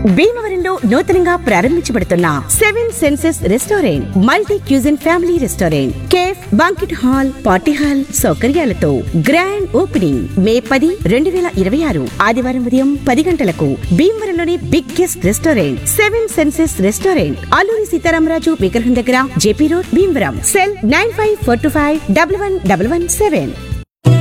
భీమవరంలో నూతనంగా ప్రారంభించబడుతున్న seven senses restaurant multi cuisine family restaurant cafe banquet hall party hall సౌకర్యాలతో grand opening మే 10, 2026 ఆదివారం ఉదయం 10 గంటలకు. భీమవరంలోని biggest restaurant seven senses restaurant Alluri Sitaramaraju విగ్రహం దగ్గర జేపీ రోడ్ భీమవరం. సెల్ 9542511117.